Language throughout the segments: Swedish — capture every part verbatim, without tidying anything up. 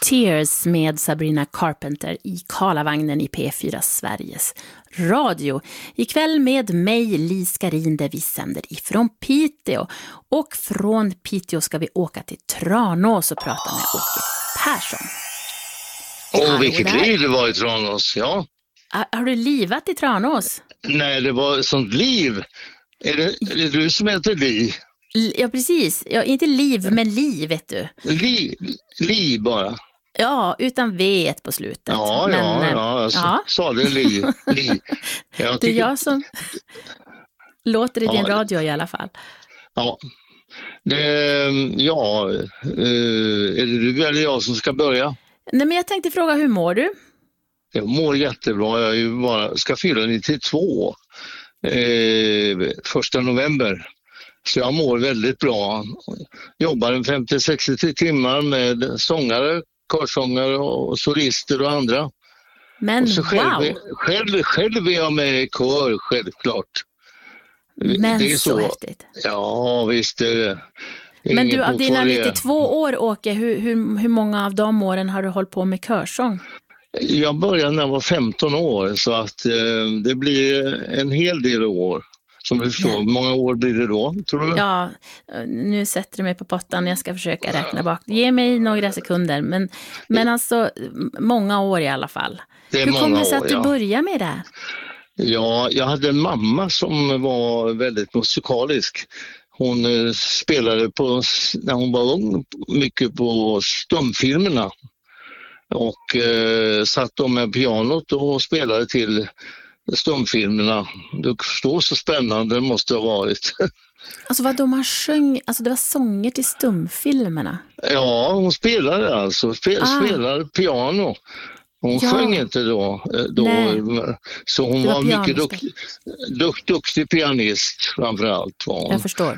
Tears med Sabrina Carpenter i Karlavagnen i P fyra Sveriges Radio. Ikväll med mig, Li Skarin, där vi sänder ifrån Piteå. Och från Piteå ska vi åka till Tranås och prata med Åke Persson. Åh, vilket liv det var i Tranås, ja. Har, har du livat i Tranås? Nej, det var ett sånt liv. Är det, är det du som heter Li? Ja, precis. Ja, inte liv, men liv, vet du. Li, li bara. Ja, utan vet på slutet. Ja, men, ja, ja. Jag ja. sa det li. li. Jag det är jag som låter i ja, din radio i alla fall. Ja, det, ja är det du eller jag som ska börja? Nej, men jag tänkte fråga, hur mår du? Jag mår jättebra. Jag är ju bara, ska fylla nittiotvå eh, första november. Så jag mår väldigt bra. Jobbar en femtio till sextio timmar med sångare, körsångare och solister och andra. Men och så själv, wow! Själv, själv är jag med i kör, självklart. Men det är så, så häftigt. Ja, visst är det. Men du, av dina nittiotvå år, Åke, hur, hur, hur många av de åren har du hållit på med körsång? Jag började när jag var femton år, så att eh, det blir en hel del år. Som du förstår, hur många år blir det då, tror du? Ja, nu sätter du mig på pottan. Jag ska försöka räkna bak. Ge mig några sekunder. Men, men alltså, många år i alla fall. Det är hur kom det sig år, att du ja. började med det? Ja, jag hade en mamma som var väldigt musikalisk. Hon spelade på, när hon var ung, mycket på stumfilmerna. Och eh, satt de med pianot och spelade till stumfilmerna. Du förstår, så spännande det måste ha varit. Alltså vad de har sjöng, alltså det var sånger till stumfilmerna? Ja, hon spelade alltså, Spe, ah. spelade piano. Hon ja. sjöng inte då, då så hon var, var mycket duk, duk, duktig pianist framförallt. Var hon. Jag förstår.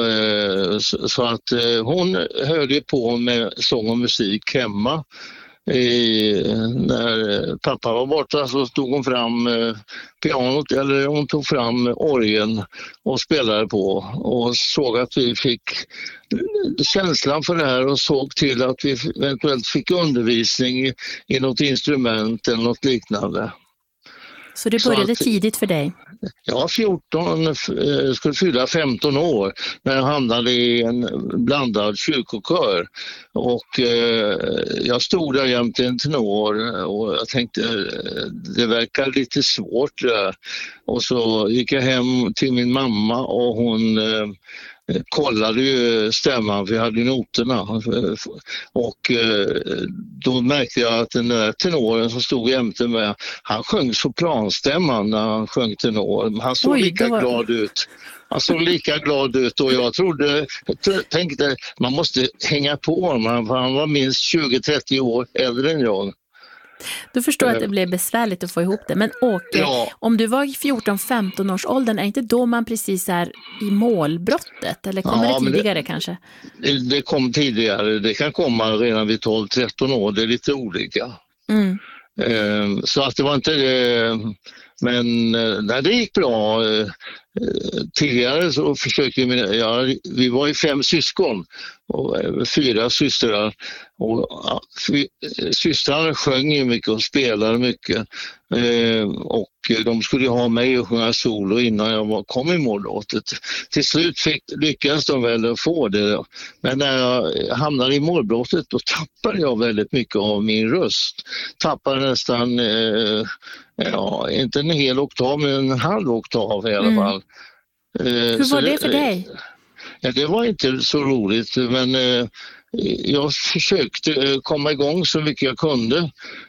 Så, så att hon höll på med sång och musik hemma. I, när pappa var borta så tog hon fram eh, pianot, eller hon tog fram orgeln och spelade på och såg att vi fick känslan för det här och såg till att vi eventuellt fick undervisning i, i något instrument eller något liknande. Så det började att, tidigt för dig? Ja, fjorton, skulle fylla femton år när jag hamnade i en blandad kyrkokör. Och eh, jag stod där jämte en tenor och jag tänkte det verkar lite svårt där. Och så gick jag hem till min mamma och hon eh, kollade ju stämman, för jag hade ju noterna. Och eh, då märkte jag att den där tenoren som stod jämte med, han sjöng sopranstämman när han sjöng tenor. Han såg Oj, lika var... glad ut. Han såg lika glad ut och jag trodde, jag tänkte man måste hänga på honom, för han var minst tjugo till trettio år äldre än jag. Du förstår att det blev besvärligt att få ihop det. Men Åke, ja. om du var i fjorton femton års åldern, är inte då man precis är i målbrottet? Eller kommer ja, det tidigare det, kanske? Det, det kom tidigare. Det kan komma redan vid tolv tretton år. Det är lite olika. Mm. Eh, så att det var inte... Eh, men när det gick bra... Eh, tidigare så försökte vi, ja, vi var ju fem syskon och fyra systrar och ja, systrarna sjöng ju mycket och spelade mycket eh, och de skulle ha mig att sjunga solo innan jag var, kom i målbrottet. Till slut fick, lyckades de väl få det, men när jag hamnade i målbrottet då tappade jag väldigt mycket av min röst. Tappade nästan eh, ja, inte en hel oktav men en halv oktav i alla fall. Mm. Hur var det för dig? Ja, det var inte så roligt, men eh, jag försökte komma igång så mycket jag kunde.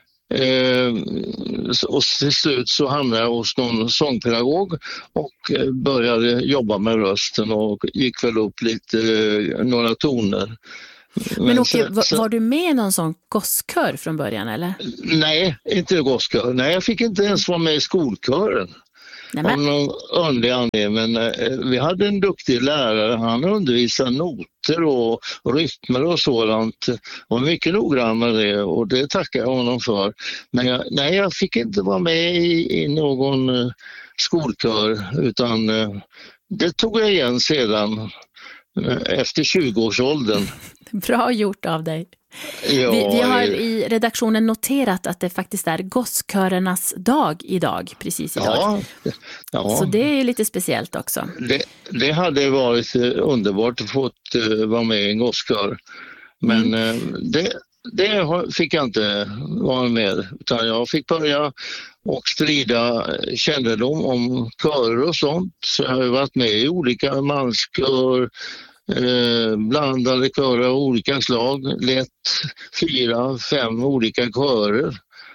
Eh, och till slut så hamnade jag hos någon sångpedagog och eh, började jobba med rösten och gick väl upp lite, eh, några toner. Men, men okej, sen, var, var du med i någon sån gosskör från början eller? Nej, inte gosskör. Nej, jag fick inte ens vara med i skolkören. Nämen. Av någon underlig anledning, men eh, vi hade en duktig lärare, han undervisade noter och, och rytmer och sådant och mycket noggrann med det och det tackar jag honom för. Men jag, nej, jag fick inte vara med i, i någon eh, skolkör utan eh, det tog jag igen sedan eh, efter tjugo-årsåldern. Bra gjort av dig. Ja, vi, vi har i redaktionen noterat att det faktiskt är gosskörernas dag idag, precis idag. Ja, ja. Så det är ju lite speciellt också. Det, det hade varit underbart att få vara med i en gosskör. Men mm. det, det fick jag inte vara med, utan jag fick börja och sprida kännedom om körer och sånt. Så jag har varit med i olika manskör, eh, blandade körer av olika slag, lätt fyra, fem olika körer.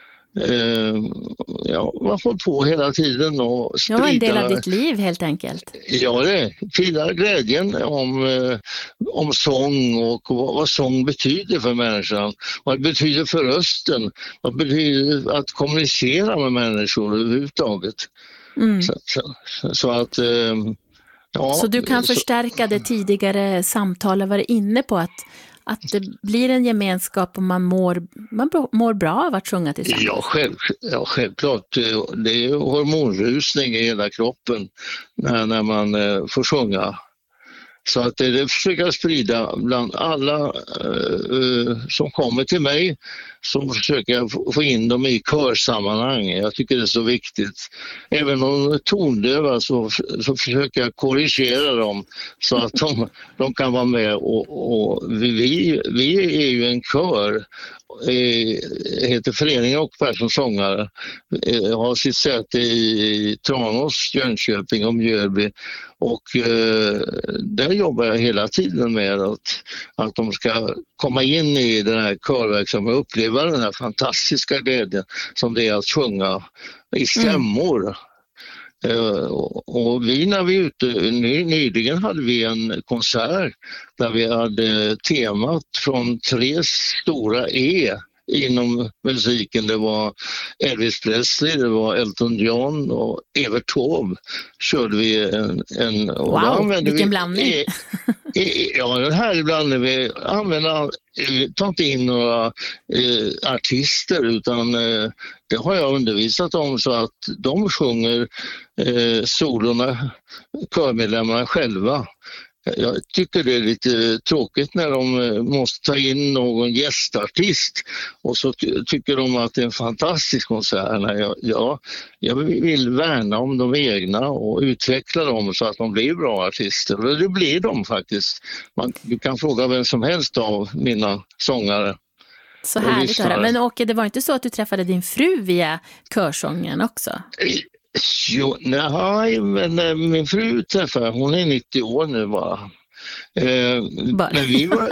Eh, ja, man har fått på hela tiden och sprida. Ja, en del av ditt liv helt enkelt. Ja, det sprida glädjen om, eh, om sång och vad, vad sång betyder för människan. Vad det betyder för rösten. Vad det betyder att kommunicera med människor överhuvudtaget. Mm. Så, så, så att... Eh, ja, så du kan så, förstärka det tidigare samtalet var inne på att Att det blir en gemenskap och man mår, man mår bra av att sjunga tillsammans. Ja, själv, ja, självklart. Det är hormonrusning i hela kroppen när, när man eh, får sjunga. Så att det, det försöker sprida bland alla eh, som kommer till mig, så försöker jag få in dem i körsammanhang. Jag tycker det är så viktigt. Även om de är tondöva så, så försöker jag korrigera dem så att de, de kan vara med. Och, och vi, vi är ju en kör, eh, heter Föreningen och Persson sångare, eh, har sitt säte i Tranås, Jönköping och Mjölby. Och eh, där jobbar jag hela tiden med att, att de ska komma in i den här körverksamheten och uppleva den här fantastiska glädjen som det är att sjunga i stämmor. Mm. Uh, och, och vi när vi ute, ny, nyligen hade vi en konsert där vi hade temat från tre stora E inom musiken. Det var Elvis Presley, det var Elton John och Evert Taube. Körde vi en... en wow, vilken vi, blandning! E, e, ja, den här blandning. Vi använder, tar inte in några eh, artister, utan eh, det har jag undervisat om så att de sjunger eh, solorna, körmedlemmarna själva. Jag tycker det är lite tråkigt när de måste ta in någon gästartist och så ty- tycker de att det är en fantastisk konsert. Jag, ja, jag vill värna om de egna och utveckla dem så att de blir bra artister. Och det blir de faktiskt. Man, du kan fråga vem som helst av mina sångare. Så härligt att höra. Men Åke, det var inte så att du träffade din fru via körsången också? Jo, nej, men äh, min fru träffade, hon är nittio år nu bara. Eh, bara. Men vi var,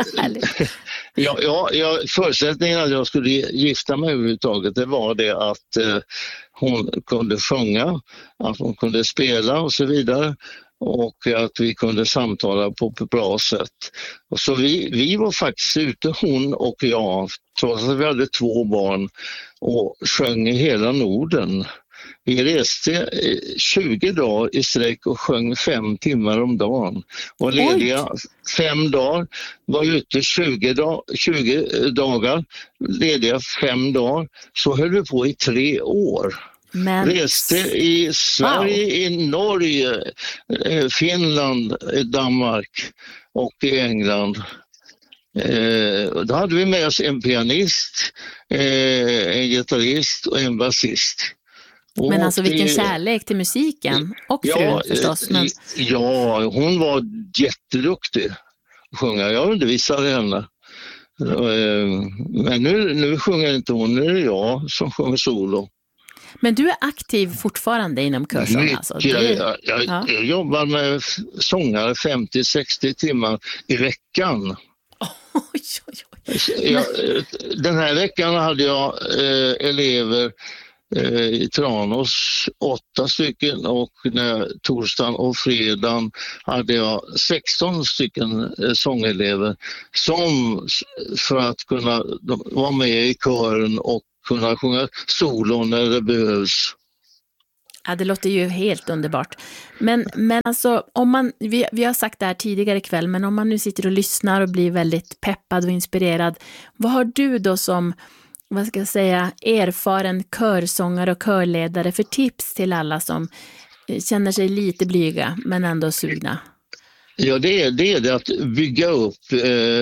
ja, ja, ja, förutsättningen att jag skulle gifta mig överhuvudtaget, det var det att eh, hon kunde sjunga, att hon kunde spela och så vidare. Och att vi kunde samtala på ett bra sätt. Och så vi, vi var faktiskt ute, hon och jag, trots att vi hade två barn, och sjöng i hela Norden. Vi reste tjugo dagar i sträck och sjöng fem timmar om dagen. Och lediga Oj. fem dagar, var ute tjugo, dag, tjugo dagar, lediga fem dagar. Så höll vi på i tre år. Men... Reste i Sverige, wow. i Norge, Finland, Danmark och i England. Eh, då hade vi med oss en pianist, eh, en gitarrist och en basist. Men och alltså vilken det, kärlek till musiken och ja, frun förstås. Men... Ja, hon var jätteduktig att sjunga. Jag undervisade henne. Men nu, nu sjunger inte hon, nu är det jag som sjunger solo. Men du är aktiv fortfarre inom körsång alltså? Det... Jag, jag, ja. jag jobbar med sångare femtio till sextio timmar i veckan. Oj, oj, oj. Jag, den här veckan hade jag eh, elever eh, i Tranås, åtta stycken, och när, torsdagen och fredagen hade jag sexton stycken eh, sångelever som för att kunna vara med i kören och kunna sjunga solo när det behövs. Ja, det låter ju helt underbart. Men, men alltså, om man, vi, vi har sagt det här tidigare ikväll, men om man nu sitter och lyssnar och blir väldigt peppad och inspirerad, vad har du då som, vad ska jag säga, erfaren körsångare och körledare för tips till alla som känner sig lite blyga men ändå sugna? Ja, det är det, är det att bygga upp eh,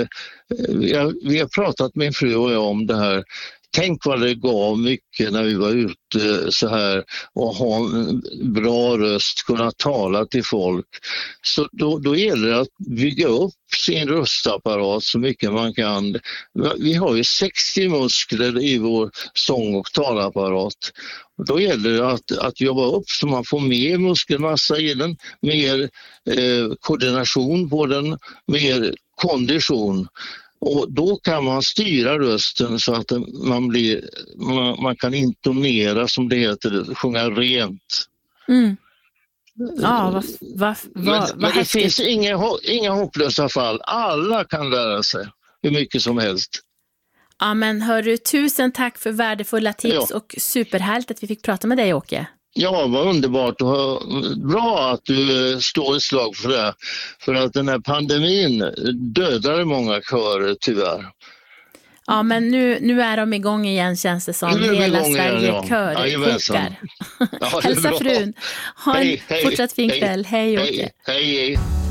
vi har, vi har pratat med min fru och jag om det här. Tänk vad det gav mycket när vi var ute så här och ha en bra röst, kunna tala till folk. Så då, då gäller det att bygga upp sin röstapparat så mycket man kan. Vi har ju sextio muskler i vår sång- och talapparat. Då gäller det att, att jobba upp så man får mer muskelmassa i den, mer eh, koordination på den, mer kondition. Och då kan man styra rösten så att man, blir, man, man kan intonera, som det heter, sjunga rent. Mm. Ja, vad, vad, vad, men, vad men det häftigt. finns inga, inga hopplösa fall. Alla kan lära sig hur mycket som helst. Ja, men hörru, tusen tack för värdefulla tips Ja. Och superhärligt att vi fick prata med dig, Åke. Ja, vad underbart. Och bra att du står i slag för det. För att den här pandemin dödar många körer tyvärr. Ja, men nu, nu är de igång igen, känns det som. Hela Sverige igen, ja. kör Ja, kokar. Ja, Hälsa bra. frun. Ha en Hej, hej, fortsatt fin hej, kväll. Hej, Åke. Hej, hej.